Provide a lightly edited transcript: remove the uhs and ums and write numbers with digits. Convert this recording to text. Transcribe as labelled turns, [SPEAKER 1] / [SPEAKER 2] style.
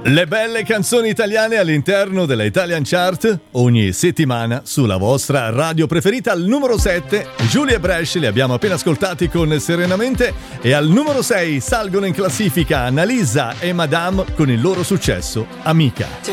[SPEAKER 1] Le belle canzoni italiane all'interno della Italian Chart ogni settimana sulla vostra radio preferita. Al numero 7 Giulia e Bresci, li abbiamo appena ascoltati con Serenamente, e al numero 6 salgono in classifica Annalisa e Madame con il loro successo Amica.